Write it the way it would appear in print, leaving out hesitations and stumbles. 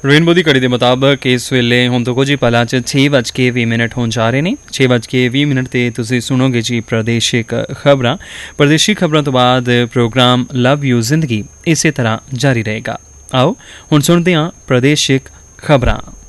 Rainbow ਦੀ ਘੜੀ ਦੇ ਮੁਤਾਬਕ ਇਸ ਵੇਲੇ ਹੁਣ ਤੋਂ ਕੁਝ ਹੀ ਪਲਾਂ 'ਚ 6:20 ਹੋਣ ਜਾ ਰਹੇ ਨੇ। 6:20 ਤੇ ਤੁਸੀਂ ਸੁਣੋਗੇ ਜੀ ਪ੍ਰਾਦੇਸ਼ਿਕ ਖਬਰਾਂ। ਪ੍ਰਾਦੇਸ਼ਿਕ ਖਬਰਾਂ ਤੋਂ ਬਾਅਦ ਪ੍ਰੋਗਰਾਮ ਲਵ ਯੂ ਜ਼ਿੰਦਗੀ ਇਸੇ ਤਰ੍ਹਾਂ ਜਾਰੀ ਰਹੇਗਾ। ਆਓ ਹੁਣ ਸੁਣਦੇ ਹਾਂ ਪ੍ਰਾਦੇਸ਼ਿਕ ਖਬਰਾਂ।